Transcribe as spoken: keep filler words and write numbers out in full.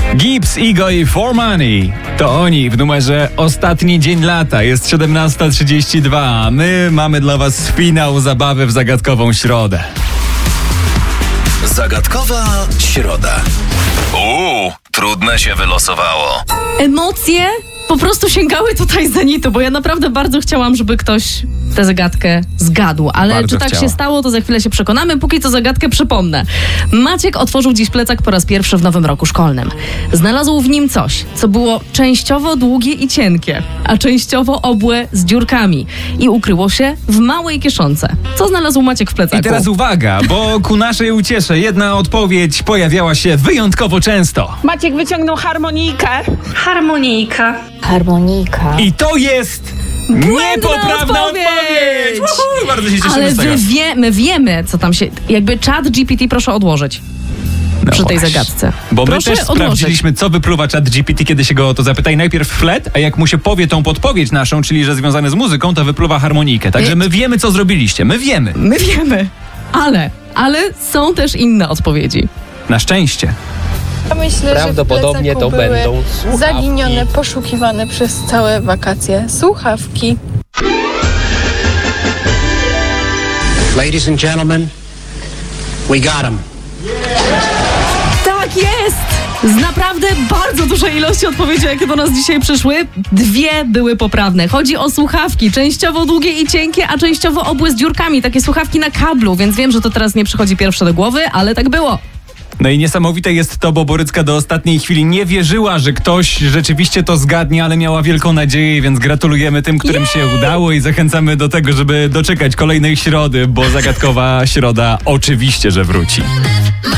Gibbs, Ego i For Money. To oni w numerze Ostatni Dzień Lata. Jest siedemnasta trzydzieści dwa, a my mamy dla was finał zabawy w Zagadkową Środę. Zagadkowa Środa. Uuu, trudne się wylosowało. Emocje po prostu sięgały tutaj zenitu, bo ja naprawdę bardzo chciałam, żeby ktoś tę zagadkę zgadł, ale Bardzo czy tak chciała. się stało, to za chwilę się przekonamy. Póki co zagadkę przypomnę. Maciek otworzył dziś plecak po raz pierwszy w nowym roku szkolnym. Znalazł w nim coś, co było częściowo długie i cienkie, a częściowo obłe z dziurkami i ukryło się w małej kieszonce. Co znalazł Maciek w plecaku? I teraz uwaga, bo ku naszej uciesze jedna odpowiedź pojawiała się wyjątkowo często. Maciek wyciągnął harmonijkę. Harmonijka. Harmonika. I to jest niepoprawna odpowiedź! odpowiedź! Uhu, bardzo się cieszymy Ale z tego. wy wie, my wiemy, co tam się... Jakby czat G P T proszę odłożyć. No przy tej właśnie. zagadce. Bo my Proszę też odłożyć. sprawdziliśmy, co wypluwa czat G P T, kiedy się go o to zapyta. I najpierw flet, a jak mu się powie tą podpowiedź naszą, czyli że związane z muzyką, to wypluwa harmonijkę. Także my wiemy, co zrobiliście. My wiemy. My wiemy. Ale, ale są też inne odpowiedzi. Na szczęście. Ja myślę, Prawdopodobnie że w to plecaku były będą słuchawki. zaginione, poszukiwane przez całe wakacje słuchawki. Ladies and gentlemen, we got him. Tak jest! Z naprawdę bardzo dużej ilości odpowiedzi, jakie do nas dzisiaj przyszły, dwie były poprawne. Chodzi o słuchawki, częściowo długie i cienkie, a częściowo obłe z dziurkami, takie słuchawki na kablu, więc wiem, że to teraz nie przychodzi pierwsze do głowy, ale tak było. No i niesamowite jest to, bo Borycka do ostatniej chwili nie wierzyła, że ktoś rzeczywiście to zgadnie, ale miała wielką nadzieję, więc gratulujemy tym, którym się udało i zachęcamy do tego, żeby doczekać kolejnej środy, bo Zagadkowa Środa oczywiście, że wróci.